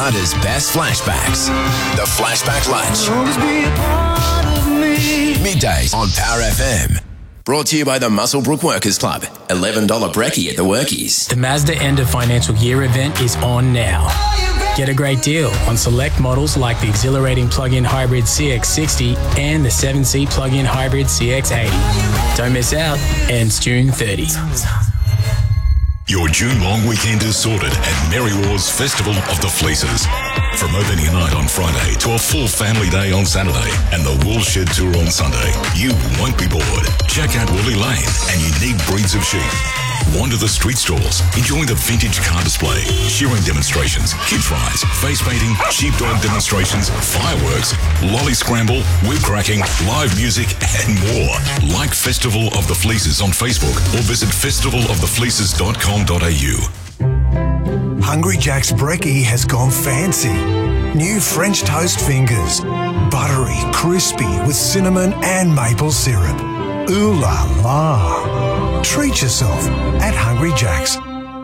Hunter's best flashbacks. The Flashback Lunch. Middays on Power FM. Brought to you by the Muswellbrook Workers Club. $11 brekkie at the Workies. The Mazda End of Financial Year event is on now. Get a great deal on select models like the exhilarating plug-in hybrid CX-60 and the 7-seat plug-in hybrid CX-80. Don't miss out. Ends June 30. Your June long weekend is sorted at Merry Wars Festival of the Fleeces. From opening night on Friday to a full family day on Saturday and the Wool Shed Tour on Sunday, you won't be bored. Check out Woolly Lane and unique breeds of sheep. Wander the street stalls, enjoy the vintage car display, shearing demonstrations, kids rides, face painting, sheepdog demonstrations, fireworks, lolly scramble, whip cracking, live music and more. Like Festival of the Fleeces on Facebook or visit festivalofthefleeces.com.au. Hungry Jack's brekkie has gone fancy. New French toast fingers. Buttery, crispy with cinnamon and maple syrup. Ooh la la. Treat yourself at Hungry Jack's.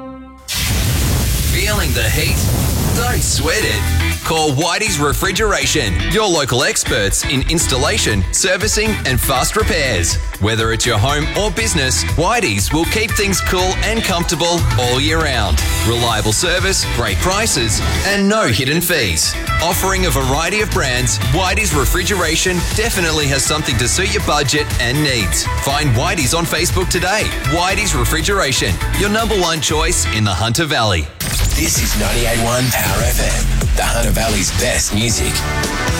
Feeling the heat? Don't sweat it. Call Whitey's Refrigeration, your local experts in installation, servicing and fast repairs. Whether it's your home or business, Whitey's will keep things cool and comfortable all year round. Reliable service, great prices and no hidden fees. Offering a variety of brands, Whitey's Refrigeration definitely has something to suit your budget and needs. Find Whitey's on Facebook today. Whitey's Refrigeration, your number one choice in the Hunter Valley. This is 98.1 Power FM, the Hunter Valley's best music.